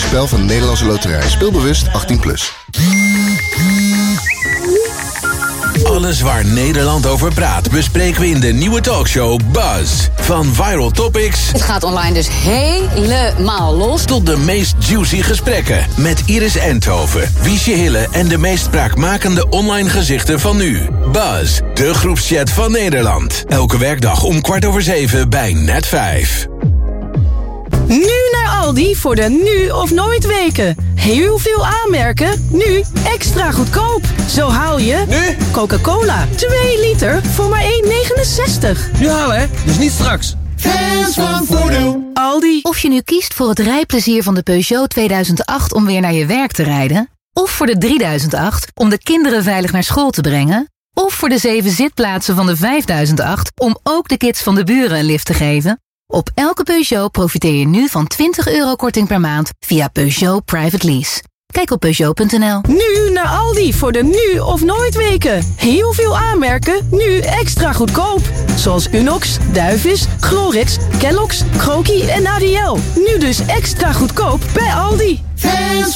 spel van de Nederlandse Loterij. Speelbewust 18+. Alles waar Nederland over praat bespreken we in de nieuwe talkshow Buzz. Van viral topics... Het gaat online dus helemaal los. ...tot de meest juicy gesprekken. Met Iris Enthoven, Wiesje Hille en de meest spraakmakende online gezichten van nu. Buzz, de groepschat van Nederland. Elke werkdag om 6:15 bij Net5. Nu naar Aldi voor de nu of nooit weken. Heel veel aanmerken, nu extra goedkoop. Zo haal je... Nu? Coca-Cola, 2 liter voor maar €1,69. Nu halen, hè? Dus niet straks. Fans van Voordeel. Aldi. Of je nu kiest voor het rijplezier van de Peugeot 2008 om weer naar je werk te rijden... of voor de 3008 om de kinderen veilig naar school te brengen... of voor de 7 zitplaatsen van de 5008 om ook de kids van de buren een lift te geven... Op elke Peugeot profiteer je nu van €20 korting per maand via Peugeot Private Lease. Kijk op Peugeot.nl. Nu naar Aldi voor de nu of nooit weken. Heel veel aanmerken, nu extra goedkoop. Zoals Unox, Duivis, Glorix, Kellogg's, Croaky en ADL. Nu dus extra goedkoop bij Aldi. Fans